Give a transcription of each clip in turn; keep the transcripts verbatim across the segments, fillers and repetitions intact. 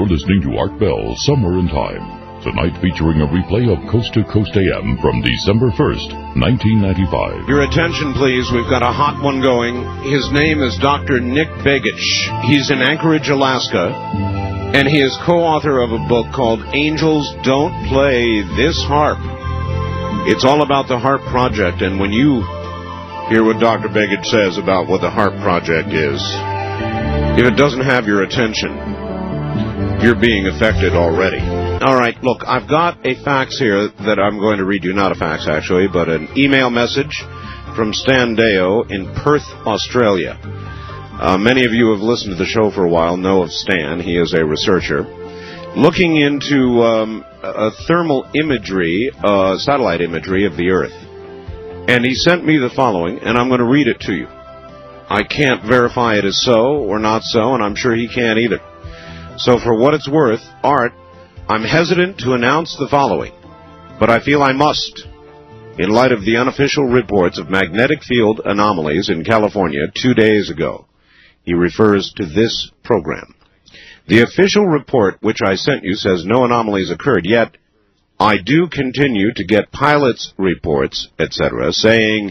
You're listening to Art Bell, Somewhere in Time. Tonight featuring a replay of Coast to Coast A M from December first, nineteen ninety-five. Your attention, please. We've got a hot one going. His name is Doctor Nick Begich. He's in Anchorage, Alaska, and he is co-author of a book called Angels Don't Play This Harp. It's all about the HARP Project, and when you hear what Doctor Begich says about what the HARP Project is, if it doesn't have your attention, you're being affected already. All right, look, I've got a fax here that I'm going to read you. Not a fax, actually, but an email message from Stan Deo in Perth, Australia. Uh, many of you have listened to the show for a while, know of Stan. He is a researcher looking into um, a thermal imagery, uh, satellite imagery of the Earth. And he sent me the following, and I'm going to read it to you. I can't verify it is so or not so, and I'm sure he can't either. So for what it's worth, Art, I'm hesitant to announce the following, but I feel I must, in light of the unofficial reports of magnetic field anomalies in California two days ago. He refers to this program. The official report which I sent you says no anomalies occurred, yet I do continue to get pilots' reports, et cetera, saying,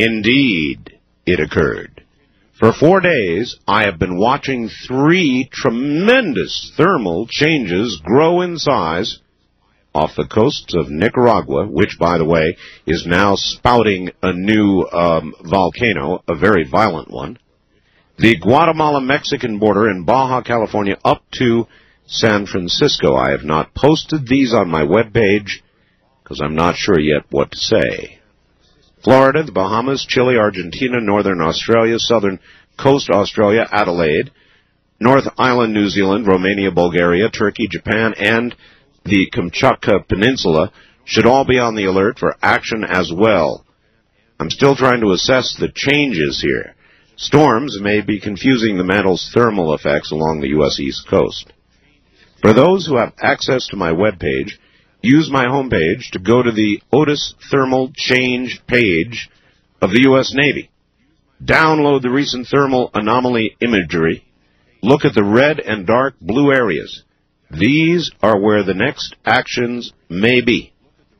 indeed, it occurred. For four days, I have been watching three tremendous thermal changes grow in size off the coasts of Nicaragua, which, by the way, is now spouting a new um, volcano, a very violent one, the Guatemala-Mexican border in Baja California up to San Francisco. I have not posted these on my webpage because I'm not sure yet what to say. Florida, the Bahamas, Chile, Argentina, Northern Australia, Southern Coast Australia, Adelaide, North Island, New Zealand, Romania, Bulgaria, Turkey, Japan, and the Kamchatka Peninsula should all be on the alert for action as well. I'm still trying to assess the changes here. Storms may be confusing the mantle's thermal effects along the U S East Coast. For those who have access to my webpage, use my homepage to go to the Otis Thermal Change page of the U S Navy. Download the recent thermal anomaly imagery. Look at the red and dark blue areas. These are where the next actions may be.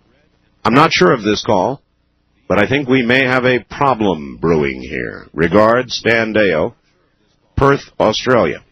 I'm not sure of this call, but I think we may have a problem brewing here. Regards, Stan Deo, Perth, Australia.